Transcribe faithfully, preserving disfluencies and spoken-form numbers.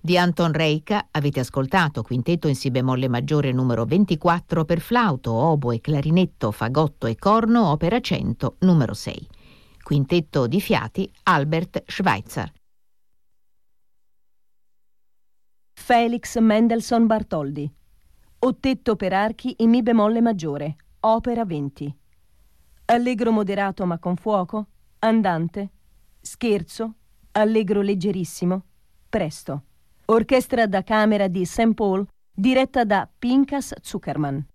Di Anton Reika avete ascoltato Quintetto in Si bemolle maggiore numero ventiquattro per flauto, oboe, clarinetto, fagotto e corno, opera cento numero sei. Quintetto di fiati Albert Schweitzer. Felix Mendelssohn Bartholdy. Ottetto per archi in Mi bemolle maggiore, opera venti. Allegro moderato ma con fuoco, andante, scherzo, allegro leggerissimo, presto. Orchestra da camera di Saint Paul, diretta da Pinchas Zuckerman.